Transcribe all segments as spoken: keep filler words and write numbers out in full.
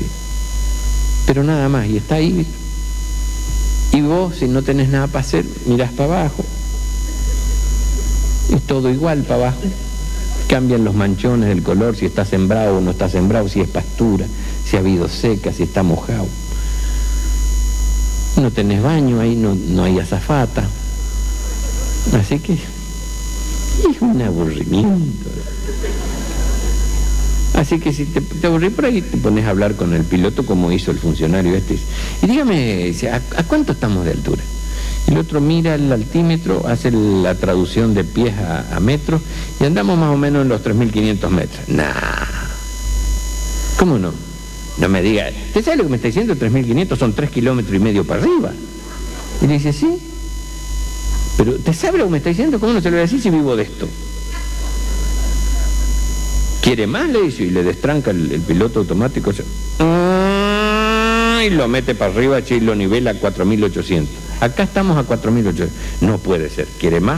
así. Pero nada más, y está ahí. Y vos, si no tenés nada para hacer, mirás para abajo. Es todo igual para abajo. Cambian los manchones, el color, si está sembrado o no está sembrado, si es pastura, si ha habido seca, si está mojado. No tenés baño ahí, no, no hay azafata. Así que es un aburrimiento. Así que si te, te aburrís por ahí, te pones a hablar con el piloto como hizo el funcionario este. Y dígame, ¿a, a cuánto estamos de altura? El otro mira el altímetro, hace la traducción de pies a, a metros y andamos más o menos en los tres mil quinientos metros. Nah. ¿Cómo no? No me diga, ¿usted sabe lo que me está diciendo? tres mil quinientos son tres kilómetros y medio para arriba. Y le dice, sí. Pero ¿usted sabe lo que me está diciendo? ¿Cómo no se lo voy a decir si vivo de esto? ¿Quiere más? Le dice, y le destranca el, el piloto automático. Y lo mete para arriba, y lo nivela a cuatro mil ochocientos. Acá estamos a cuatro mil ochocientos. No puede ser. ¿Quiere más?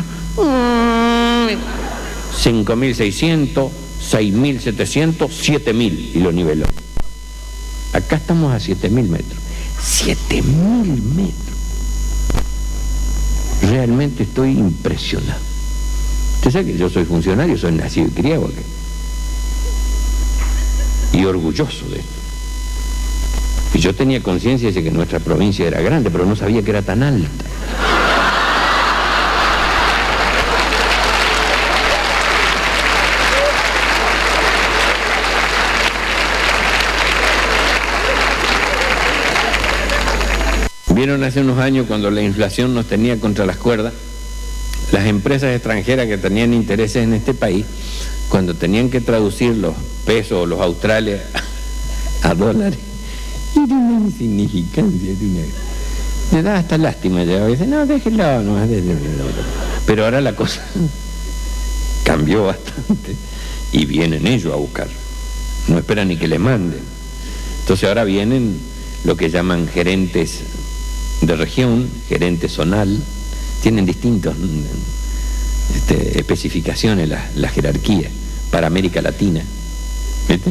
cinco mil seiscientos, seis mil setecientos, siete mil. Y lo niveló. Acá estamos a siete mil metros. siete mil metros. Realmente estoy impresionado. Usted sabe que yo soy funcionario, soy nacido y criado acá. Y orgulloso de esto. Y yo tenía conciencia de que nuestra provincia era grande, pero no sabía que era tan alta. Vieron hace unos años cuando la inflación nos tenía contra las cuerdas, las empresas extranjeras que tenían intereses en este país, cuando tenían que traducir los pesos o los australes a, a dólares, era una insignificancia, era una... me da hasta lástima ya, dice, no, déjenlo, no, déjenlo. Pero ahora la cosa cambió bastante y vienen ellos a buscar, no esperan ni que les manden. Entonces ahora vienen lo que llaman gerentes de región, gerente zonal, tienen distintas este, especificaciones la, la jerarquía para América Latina, ¿viste?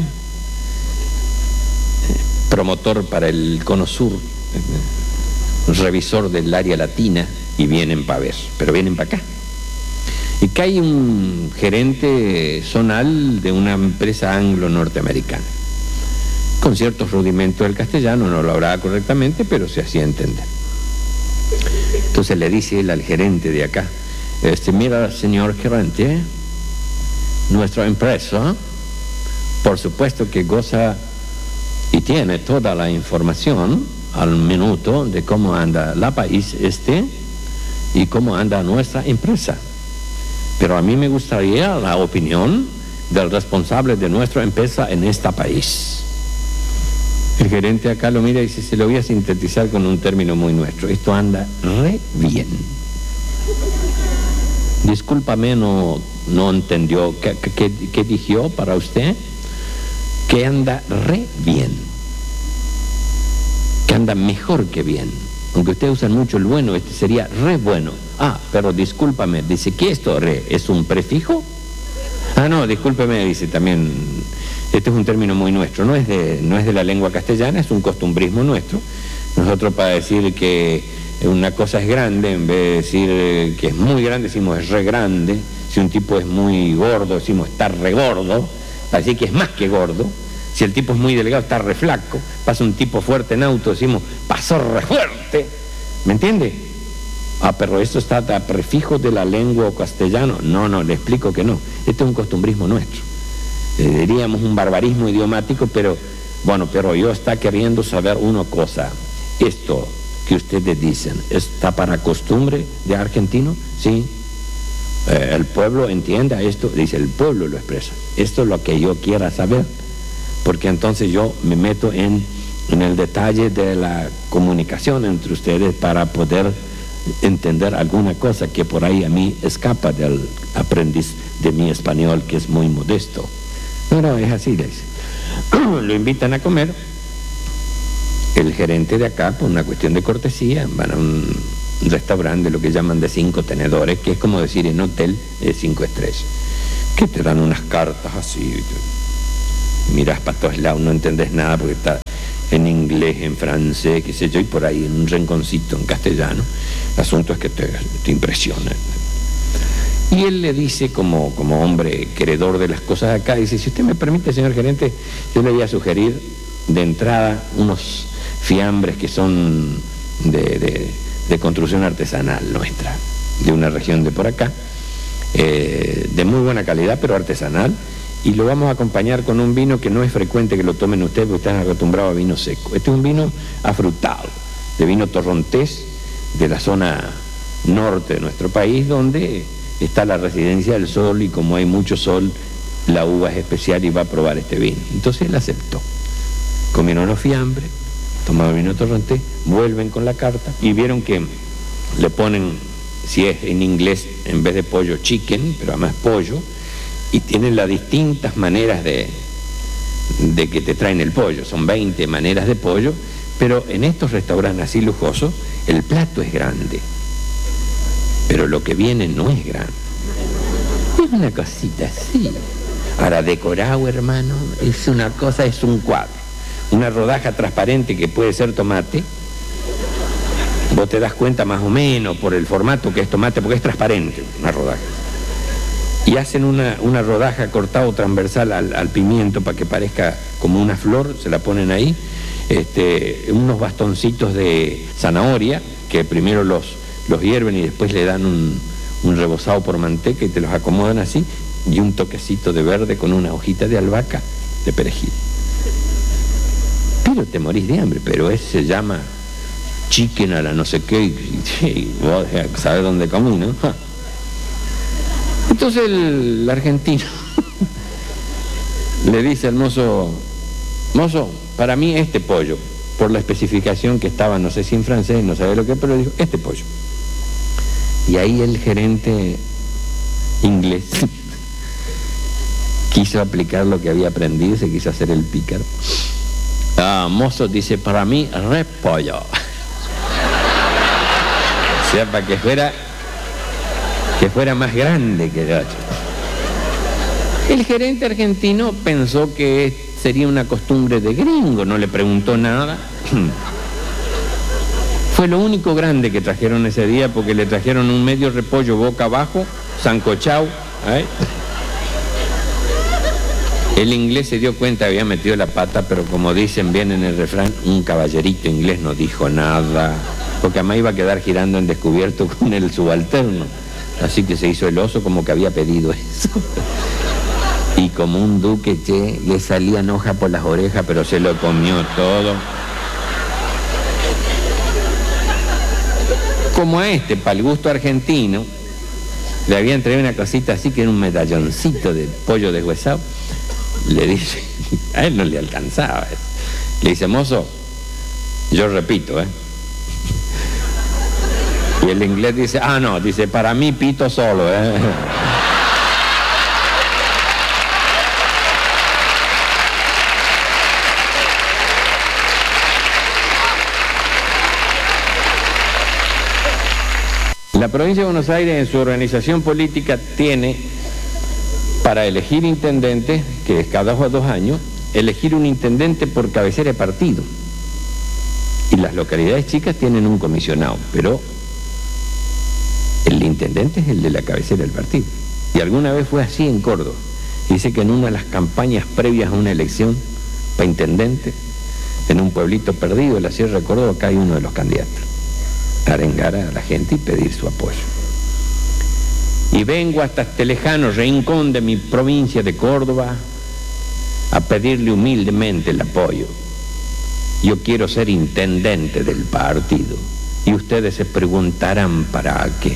Promotor para el Cono Sur, revisor del área latina, y vienen para ver, pero vienen para acá. Y acá hay un gerente zonal de una empresa anglo-norteamericana, con ciertos rudimentos del castellano, no lo hablaba correctamente, pero se hacía entender. Entonces le dice él al gerente de acá, este, mira, señor gerente, nuestra empresa, por supuesto que goza y tiene toda la información al minuto de cómo anda la país este y cómo anda nuestra empresa. Pero a mí me gustaría la opinión del responsable de nuestra empresa en este país. El gerente acá lo mira y dice, se lo voy a sintetizar con un término muy nuestro. Esto anda re bien. Discúlpame, no, no entendió. ¿Qué, qué, qué dijo para usted? Que anda re bien. Que anda mejor que bien. Aunque ustedes usan mucho el bueno, este sería re bueno. Ah, pero discúlpame, dice, ¿qué es esto re? ¿Es un prefijo? Ah, no, discúlpeme, dice también, este es un término muy nuestro, no es de, no es de la lengua castellana, es un costumbrismo nuestro. Nosotros para decir que una cosa es grande, en vez de decir que es muy grande, decimos es re grande. Si un tipo es muy gordo, decimos está re gordo, para decir que es más que gordo. Si el tipo es muy delgado, está re flaco. Pasa un tipo fuerte en auto, decimos pasó re fuerte. ¿Me entiende? Ah, pero esto está a prefijo de la lengua castellana. No, no, le explico que no. Este es un costumbrismo nuestro. Eh, diríamos un barbarismo idiomático, pero bueno, pero yo está queriendo saber una cosa. Esto que ustedes dicen, ¿está para costumbre de argentino? Sí. Eh, el pueblo entienda esto, dice, el pueblo lo expresa. Esto es lo que yo quiera saber, porque entonces yo me meto en, en el detalle de la comunicación entre ustedes para poder entender alguna cosa que por ahí a mí escapa del aprendiz de mi español, que es muy modesto. No, no, es así, le dice. Lo invitan a comer. El gerente de acá, por una cuestión de cortesía, van a un restaurante, lo que llaman de cinco tenedores, que es como decir en hotel de cinco estrellas, que te dan unas cartas así, miras para todos lados, no entendés nada porque está en inglés, en francés, qué sé yo, y por ahí en un rinconcito en castellano. El asunto es que te, te impresiona. Y él le dice, como, como hombre queredor de las cosas acá, dice, si usted me permite, señor gerente, yo le voy a sugerir de entrada unos fiambres que son de, de, de construcción artesanal nuestra, de una región de por acá, eh, de muy buena calidad, pero artesanal, y lo vamos a acompañar con un vino que no es frecuente que lo tomen ustedes, porque están acostumbrados a vino seco. Este es un vino afrutado, de vino torrontés, de la zona norte de nuestro país, donde está la residencia del sol, y como hay mucho sol, la uva es especial y va a probar este vino. Entonces él aceptó. Comieron los fiambres, tomaron vino torrontés, vuelven con la carta y vieron que le ponen, si es en inglés, en vez de pollo, chicken, pero además pollo, y tienen las distintas maneras de, de que te traen el pollo. Son veinte maneras de pollo, pero en estos restaurantes así lujosos, el plato es grande, pero lo que viene no es grande. Es una cosita así. Ahora, decorado, hermano, es una cosa, es un cuadro. Una rodaja transparente que puede ser tomate. Vos te das cuenta más o menos por el formato que es tomate, porque es transparente una rodaja. Y hacen una, una rodaja cortado transversal al, al pimiento para que parezca como una flor, se la ponen ahí. Este, unos bastoncitos de zanahoria, que primero los, los hierven y después le dan un, un rebozado por manteca y te los acomodan así, y un toquecito de verde con una hojita de albahaca de perejil. Pero te morís de hambre, pero ese se llama chicken a la no sé qué, y, y vos sabés dónde comí, ¿no? Entonces el, el argentino le dice al mozo, mozo, para mí este pollo, por la especificación que estaba, no sé si en francés, no sabe lo que, pero dijo, este pollo. Y ahí el gerente inglés quiso aplicar lo que había aprendido, se quiso hacer el pícaro. Ah, mozo, dice, para mí, repollo. O sea, para que fuera, que fuera más grande que el otro. El gerente argentino pensó que sería una costumbre de gringo, no le preguntó nada. Fue lo único grande que trajeron ese día, porque le trajeron un medio repollo boca abajo, sancochao. ¿eh? El inglés se dio cuenta, había metido la pata, pero como dicen bien en el refrán, un caballerito inglés no dijo nada, porque además iba a quedar girando en descubierto con el subalterno. Así que se hizo el oso como que había pedido eso. Y como un duque, che, le salían hojas por las orejas, pero se lo comió todo. Como a este, para el gusto argentino, le habían traído una cosita así, que era un medalloncito de pollo deshuesado. Le dice, a él no le alcanzaba eso. Le dice, mozo, yo repito, ¿eh? Y el inglés dice, ah, no, dice, para mí pito solo, ¿eh? La provincia de Buenos Aires, en su organización política, tiene para elegir intendente, que es cada dos años, elegir un intendente por cabecera de partido. Y las localidades chicas tienen un comisionado, pero el intendente es el de la cabecera del partido. Y alguna vez fue así en Córdoba. Dice que en una de las campañas previas a una elección para intendente, en un pueblito perdido de la Sierra de Córdoba, cae uno de los candidatos. Arengar a la gente y pedir su apoyo. Y vengo hasta este lejano rincón de mi provincia de Córdoba a pedirle humildemente el apoyo. Yo quiero ser intendente del partido. Y ustedes se preguntarán para qué.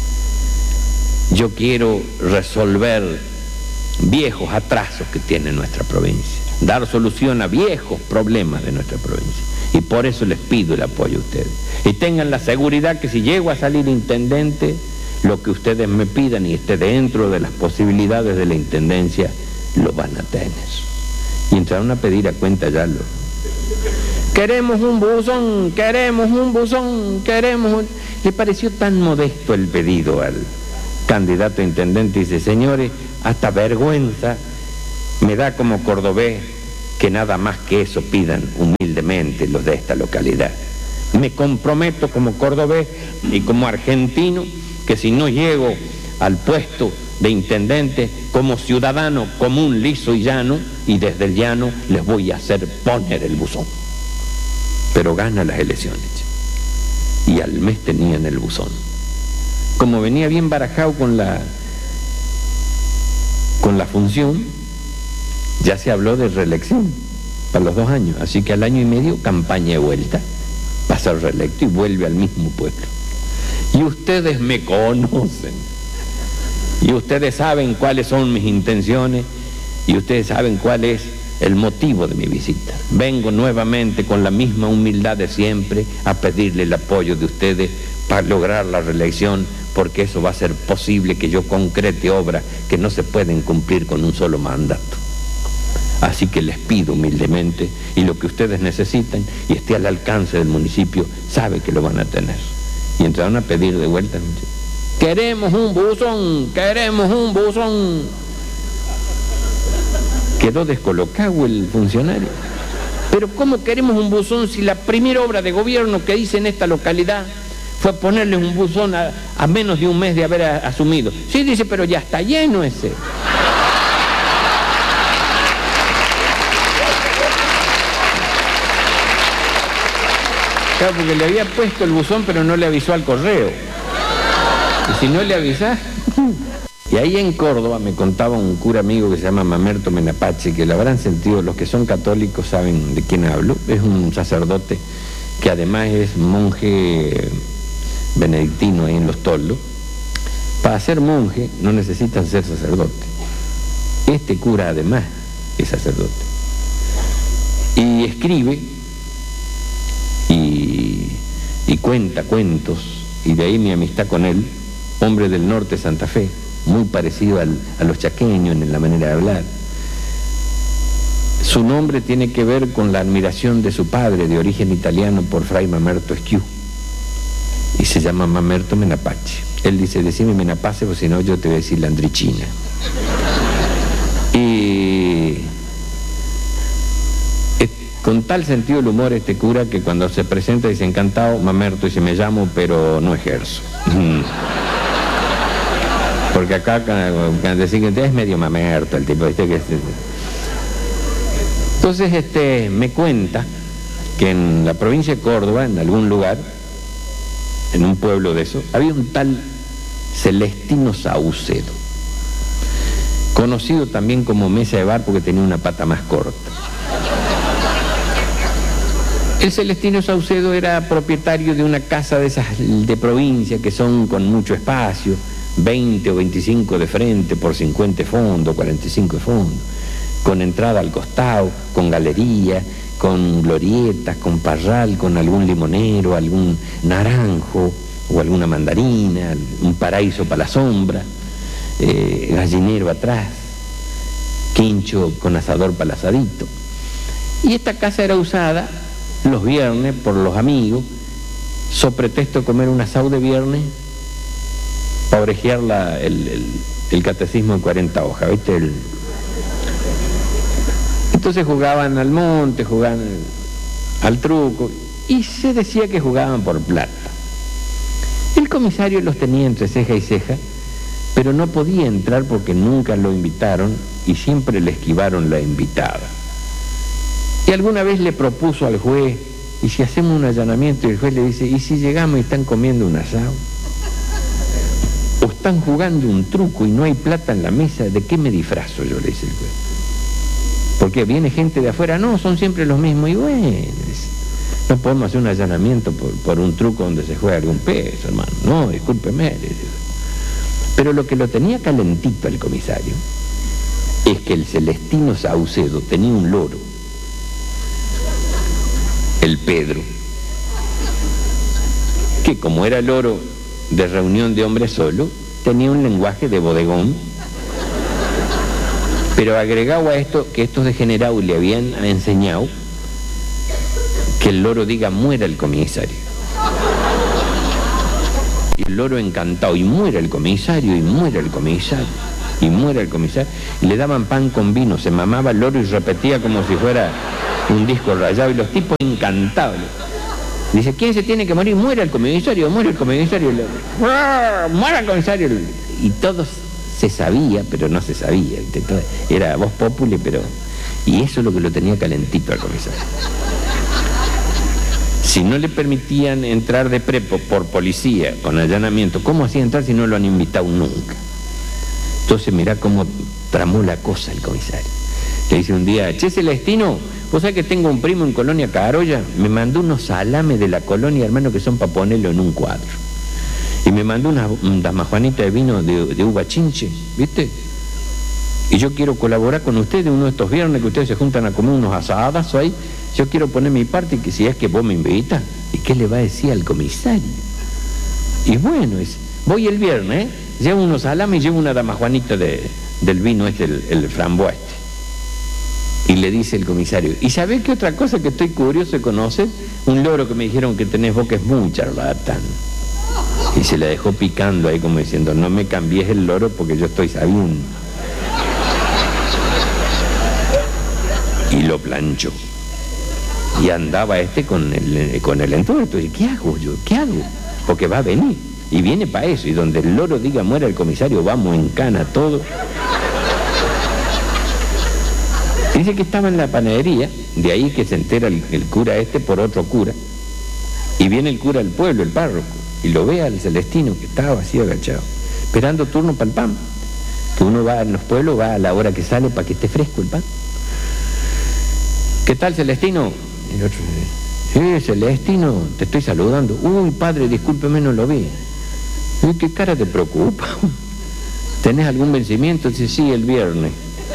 Yo quiero resolver viejos atrasos que tiene nuestra provincia, dar solución a viejos problemas de nuestra provincia. Y por eso les pido el apoyo a ustedes. Y tengan la seguridad que si llego a salir intendente, lo que ustedes me pidan y esté dentro de las posibilidades de la intendencia, lo van a tener. Y entraron a pedir a cuenta ya lo. Queremos un buzón, queremos un buzón, queremos un... Le pareció tan modesto el pedido al candidato a intendente. Dice, señores, hasta vergüenza me da como cordobés que nada más que eso pidan humildemente los de esta localidad. Me comprometo como cordobés y como argentino que si no llego al puesto de intendente, como ciudadano común, liso y llano, y desde el llano les voy a hacer poner el buzón. Pero gana las elecciones. Y al mes tenían el buzón. Como venía bien barajado con la, con la función, ya se habló de reelección para los dos años. Así que al año y medio, campaña de vuelta, va a ser reelecto y vuelve al mismo pueblo. Y ustedes me conocen. Y ustedes saben cuáles son mis intenciones y ustedes saben cuál es el motivo de mi visita. Vengo nuevamente con la misma humildad de siempre a pedirle el apoyo de ustedes para lograr la reelección, porque eso va a ser posible que yo concrete obras que no se pueden cumplir con un solo mandato. Así que les pido humildemente, y lo que ustedes necesitan y esté al alcance del municipio, sabe que lo van a tener. Y entraron a pedir de vuelta. Queremos un buzón, queremos un buzón. Quedó descolocado el funcionario. Pero ¿cómo queremos un buzón si la primera obra de gobierno que hice en esta localidad fue ponerles un buzón a, a menos de un mes de haber a, asumido? Sí, dice, pero ya está lleno ese. Claro, porque le había puesto el buzón pero no le avisó al correo. Y si no le avisás. Y ahí en Córdoba me contaba un cura amigo que se llama Mamerto Menapache, que lo habrán sentido, los que son católicos saben de quién hablo. Es un sacerdote que además es monje benedictino ahí en Los Toldos. Para ser monje no necesitan ser sacerdote. Este cura además es sacerdote. Y escribe y, y cuenta cuentos, y de ahí mi amistad con él, hombre del norte de Santa Fe, muy parecido al, a los chaqueños en la manera de hablar. Su nombre tiene que ver con la admiración de su padre, de origen italiano, por Fray Mamerto Eschiù, y se llama Mamerto Menapache. Él dice, decime Menapace, porque si no yo te voy a decir Landricina. Y es, con tal sentido del humor este cura, que cuando se presenta dice, encantado, Mamerto, dice, me llamo, pero no ejerzo. Porque acá, cuando decís que es medio mamerto el tipo, ¿viste? Que entonces este, me cuenta que en la provincia de Córdoba, en algún lugar, en un pueblo de eso, había un tal Celestino Saucedo, conocido también como Mesa de Bar porque tenía una pata más corta. El Celestino Saucedo era propietario de una casa de esas de provincia que son con mucho espacio, veinte o veinticinco de frente por cincuenta de fondo, cuarenta y cinco de fondo, con entrada al costado, con galería, con glorietas, con parral, con algún limonero, algún naranjo o alguna mandarina, un paraíso para la sombra, eh, gallinero atrás, quincho con asador para el asadito. Y esta casa era usada los viernes por los amigos, so pretexto de comer un asado de viernes, para orejear la, el, el, el catecismo en cuarenta hojas, ¿viste? El... Entonces jugaban al monte, jugaban al truco, y se decía que jugaban por plata. El comisario los tenía entre ceja y ceja, pero no podía entrar porque nunca lo invitaron y siempre le esquivaron la invitada. Y alguna vez le propuso al juez, y si hacemos un allanamiento, y el juez le dice, ¿y si llegamos y están comiendo un asado? O están jugando un truco y no hay plata en la mesa, ¿de qué me disfrazo? Yo le dice el juez. Porque viene gente de afuera, no, son siempre los mismos, y bueno, no podemos hacer un allanamiento por, por un truco donde se juega algún peso, hermano. No, discúlpeme. Pero lo que lo tenía calentito el comisario es que el Celestino Saucedo tenía un loro, el Pedro, que como era loro de reunión de hombres solo, tenía un lenguaje de bodegón, pero agregado a esto, que estos degenerados le habían enseñado que el loro diga muera el comisario. Y el loro encantado, y muera el comisario, y muera el comisario. y muere el comisario. Y le daban pan con vino, se mamaba el loro y repetía como si fuera un disco rayado, y los tipos encantados. Dice, ¿quién se tiene que morir? Muere el comisario, muere el comisario. Muere el comisario. Y todos se sabía, pero no se sabía. Era voz populi, pero... Y eso es lo que lo tenía calentito al comisario. Si no le permitían entrar de prepo por policía, con allanamiento, ¿cómo hacía entrar si no lo han invitado nunca? Entonces mirá cómo tramó la cosa el comisario. Le dice un día, che, Celestino, vos sabés que tengo un primo en Colonia Carolla, me mandó unos salames de la colonia, hermano, que son para ponerlo en un cuadro. Y me mandó una, una damajuanita de vino de, de uva chinche, ¿viste? Y yo quiero colaborar con ustedes uno de estos viernes que ustedes se juntan a comer unos asadas ahí. Yo quiero poner mi parte, que si es que vos me invitas. ¿Y qué le va a decir al comisario? Y bueno, es, voy el viernes, ¿eh? Llevo unos salames y llevo una damajuanita de, del vino este, el, el framboa este. Y le dice el comisario, ¿y sabés qué otra cosa que estoy curioso de conocer? Un loro que me dijeron que tenés vos que es muy charlatán. Y se la dejó picando ahí como diciendo, no me cambies el loro porque yo estoy sabiendo. Y lo planchó. Y andaba este con el, con el entuerto. Y ¿qué hago yo? ¿Qué hago? Porque va a venir. Y viene para eso. Y donde el loro diga muera el comisario, vamos en cana todo. Dice que estaba en la panadería. De ahí que se entera el, el cura este por otro cura. Y viene el cura del pueblo, el párroco. Y lo ve al Celestino, que estaba así agachado, esperando turno para el pan. Que uno va en los pueblos, va a la hora que sale para que esté fresco el pan. ¿Qué tal, Celestino? El otro, sí, Celestino, te estoy saludando. Uy, padre, discúlpeme, no lo vi. Uy, ¿qué cara te preocupa? ¿Tenés algún vencimiento? Dice, sí, el viernes.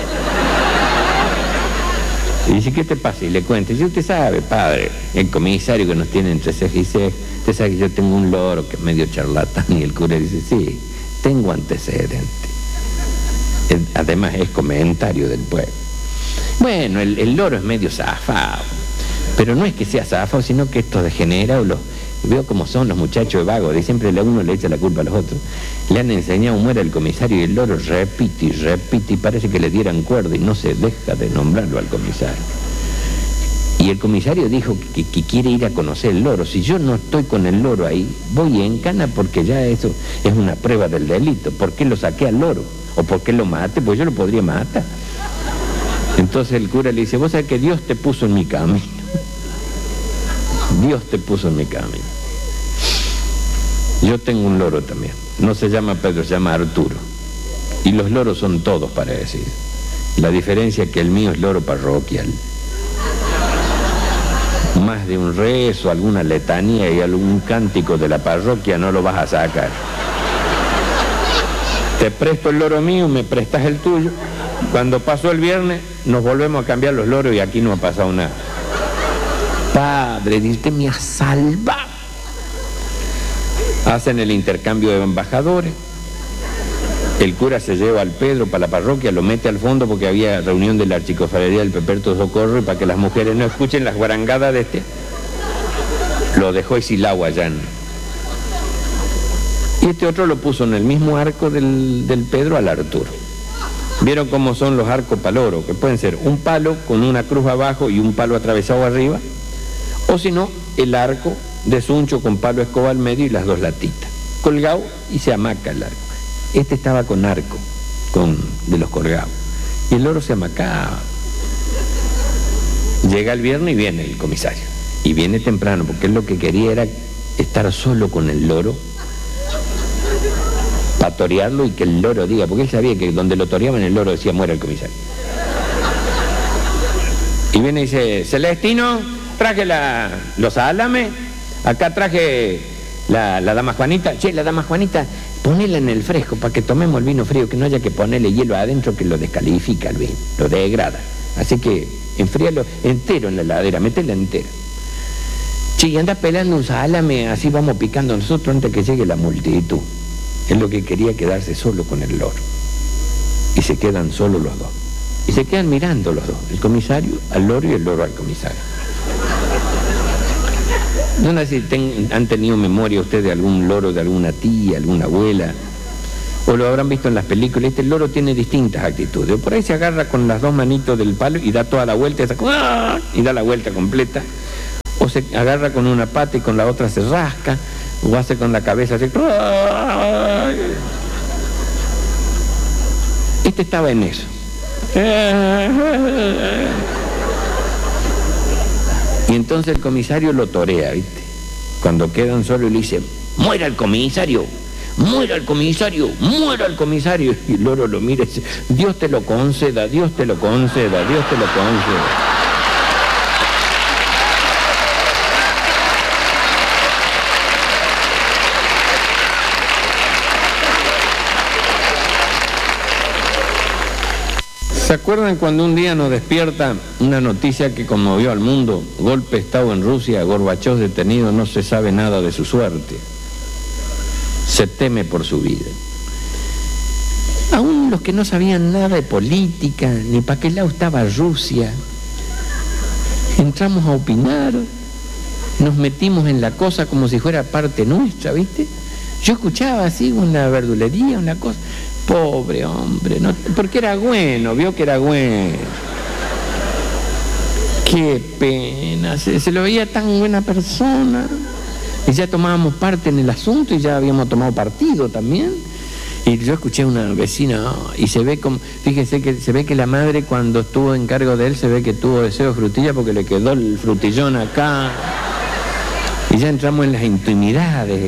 Y dice, ¿qué te pasa? Y le cuenta. Dice, usted sabe, padre, el comisario que nos tiene entre ceja y ceja, usted sabe que yo tengo un loro que es medio charlatán. Y el cura dice, sí, tengo antecedentes. Además es comentario del pueblo. Bueno, el, el loro es medio zafado, pero no es que sea zafado, sino que estos degenerados, los, veo como son los muchachos de vagos, de siempre uno le echa la culpa a los otros. Le han enseñado muere el comisario y el loro repite y repite y parece que le dieran cuerda y no se deja de nombrarlo al comisario. Y el comisario dijo que, que quiere ir a conocer el loro. Si yo no estoy con el loro ahí, voy en cana porque ya eso es una prueba del delito. ¿Por qué lo saqué al loro? ¿O por qué lo mate? Pues yo lo podría matar. Entonces el cura le dice, vos sabés que Dios te puso en mi camino. Dios te puso en mi camino. Yo tengo un loro también. No se llama Pedro, se llama Arturo. Y los loros son todos parecidos. La diferencia es que el mío es loro parroquial. Más de un rezo, alguna letanía y algún cántico de la parroquia no lo vas a sacar. Te presto el loro mío, me prestas el tuyo. Cuando pasó el viernes, nos volvemos a cambiar los loros y aquí no ha pasado nada. Padre, usted me ha salvado. Hacen el intercambio de embajadores. El cura se lleva al Pedro para la parroquia, lo mete al fondo porque había reunión de la archicofradía del Peperto Socorro y para que las mujeres no escuchen las guarangadas de este, lo dejó Isilao allá en... Y este otro lo puso en el mismo arco del, del Pedro al Arturo. ¿Vieron cómo son los arcos paloro? Que pueden ser un palo con una cruz abajo y un palo atravesado arriba, o si no, el arco de suncho con palo escoba al medio y las dos latitas. Colgado y se amaca el arco. Este estaba con arco, con, de los colgados. Y el loro se amacaba. Llega el viernes y viene el comisario. Y viene temprano, porque él lo que quería era estar solo con el loro, para torearlo y que el loro diga, porque él sabía que donde lo toreaban el loro decía muera el comisario. Y viene y dice, Celestino, traje la, los salames, acá traje la, la dama Juanita. Che, la dama Juanita, ponela en el fresco para que tomemos el vino frío, que no haya que ponerle hielo adentro que lo descalifica el vino, lo degrada. Así que enfríalo entero en la heladera, métela entera. Che, y anda pelando un salame, así vamos picando nosotros antes que llegue la multitud. Es lo que quería, quedarse solo con el loro. Y se quedan solos los dos. Y se quedan mirando los dos, el comisario al loro y el loro al comisario. No sé si ten, han tenido memoria ustedes de algún loro, de alguna tía, alguna abuela, o lo habrán visto en las películas, este loro tiene distintas actitudes. Por ahí se agarra con las dos manitos del palo y da toda la vuelta, y da la vuelta completa. O se agarra con una pata y con la otra se rasca, o hace con la cabeza así. Este estaba en eso. Y entonces el comisario lo torea, ¿viste? Cuando quedan solo y le dice, ¡muera el comisario! ¡Muera el comisario! ¡Muera el comisario! Y el loro lo mira y dice, Dios te lo conceda, Dios te lo conceda, Dios te lo conceda. ¿Se acuerdan cuando un día nos despierta una noticia que conmovió al mundo? Golpe de Estado en Rusia, Gorbachov detenido, no se sabe nada de su suerte. Se teme por su vida. Aún los que no sabían nada de política, ni para qué lado estaba Rusia, entramos a opinar, nos metimos en la cosa como si fuera parte nuestra, ¿viste? Yo escuchaba así una verdulería, una cosa... Pobre hombre, no, porque era bueno, vio que era bueno. Qué pena, se, se lo veía tan buena persona. Y ya tomábamos parte en el asunto y ya habíamos tomado partido también. Y yo escuché a una vecina, oh, y se ve como, fíjese que se ve que la madre cuando estuvo en cargo de él, se ve que tuvo deseo de frutilla porque le quedó el frutillón acá. Y ya entramos en las intimidades.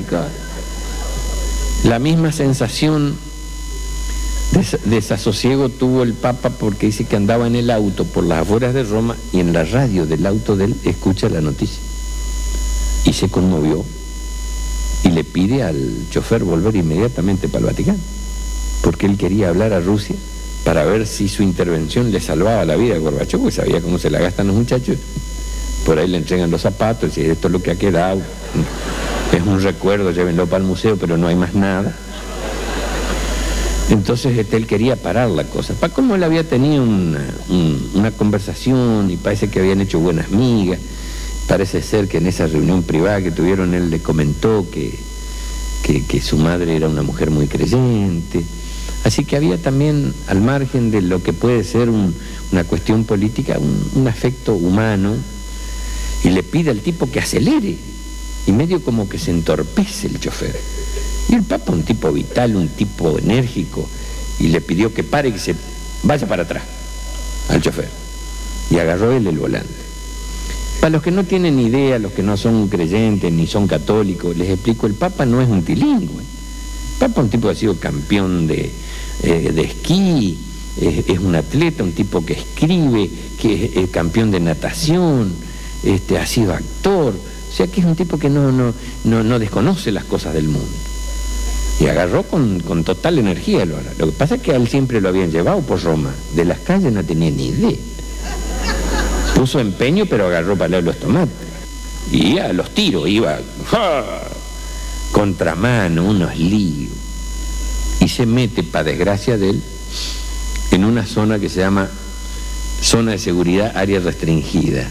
La misma sensación desasosiego tuvo el Papa porque dice que andaba en el auto por las afueras de Roma y en la radio del auto de él escucha la noticia y se conmovió y le pide al chofer volver inmediatamente para el Vaticano porque él quería hablar a Rusia para ver si su intervención le salvaba la vida a Gorbachov, porque sabía cómo se la gastan los muchachos. Por ahí le entregan los zapatos y esto es lo que ha quedado, es un recuerdo, llévenlo para el museo, pero no hay más nada. Entonces este, él quería parar la cosa. Para cómo él había tenido una, un, una conversación y parece que habían hecho buenas migas. Parece ser que en esa reunión privada que tuvieron él le comentó que, que, que su madre era una mujer muy creyente. Así que había también, al margen de lo que puede ser un, una cuestión política, un, un afecto humano. Y le pide al tipo que acelere. Y medio como que se entorpece el chofer. Y el Papa, un tipo vital, un tipo enérgico, y le pidió que pare y que se vaya para atrás al chofer. Y agarró él el volante. Para los que no tienen idea, los que no son creyentes ni son católicos, les explico, el Papa no es un tilingüe. El Papa es un tipo que ha sido campeón de, eh, de esquí, es, es un atleta, un tipo que escribe, que es, es campeón de natación, este, ha sido actor. O sea que es un tipo que no, no, no, no desconoce las cosas del mundo. Y agarró con, con total energía. Lo, lo que pasa es que a él siempre lo habían llevado por Roma. De las calles no tenía ni idea. Puso empeño, pero agarró para los tomates. Y a los tiros iba. ¡Ja! Contramano, unos líos. Y se mete, para desgracia de él, en una zona que se llama zona de seguridad, área restringida.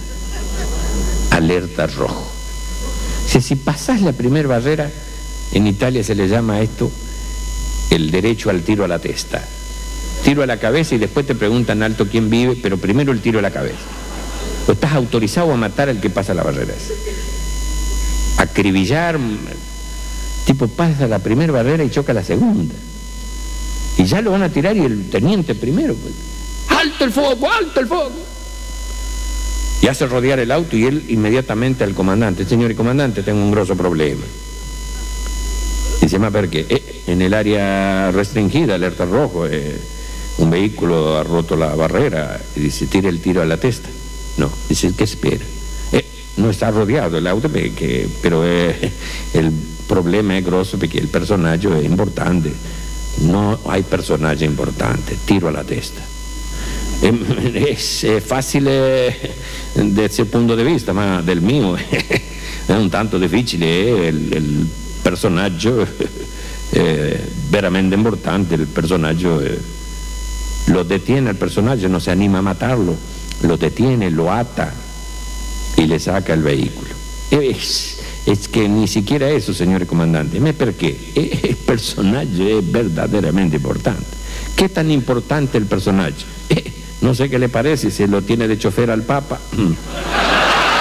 Alerta rojo. O sea, si pasás la primera barrera, en Italia se le llama a esto el derecho al tiro a la testa. Tiro a la cabeza y después te preguntan alto quién vive, pero primero el tiro a la cabeza. O estás autorizado a matar al que pasa la barrera esa. Acribillar, tipo pasa la primera barrera y choca la segunda. Y ya lo van a tirar y el teniente primero. Pues. ¡Alto el fuego! ¡Alto el fuego! Y hace rodear el auto y él inmediatamente al comandante. Señor y comandante, tengo un grosso problema. Dice, más ver que eh, en el área restringida, alerta rojo, eh, un vehículo ha roto la barrera. Y dice, tire el tiro a la testa. No, dice, ¿qué espera? Eh, no está rodeado el auto, que, pero eh, el problema es grosso porque el personaje es importante. No hay personaje importante, tiro a la testa. Es, es fácil eh, desde ese punto de vista, ma del mio è un tanto difficile. El, el personaje eh, veramente importante, el personaje eh, lo detiene, el personaje no se anima a matarlo, lo detiene, lo ata y le saca el vehículo. Es, Es que ni siquiera eso, señor comandante. ¿Me perché? El personaje es verdaderamente importante. ¿Qué tan importante el personaje? Eh, no sé qué le parece, si lo tiene de chofer al Papa.